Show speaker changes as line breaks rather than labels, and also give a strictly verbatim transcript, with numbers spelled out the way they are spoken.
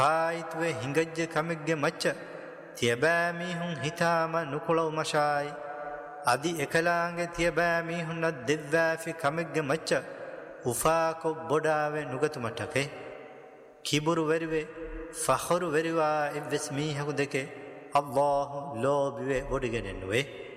ආයිත්වේ හිඟජ්ජ කමෙක්ගේ මච්ච තියබෑ මීහුන් හිතාම නුකුලව මශායි අදි එකලාංගේ තියබෑ මීහුන් දෙව්වාෆි කමෙක්ගේ මච්ච උෆාකො බොඩාවේ නුගතුමටකේ කිබුරු වෙරිවේ ෆඛරු වෙරිවා එවස් මීහකු දෙකේ අල්ලාහ් ලෝබිවේ බොඩිගෙනෙන්නුවේ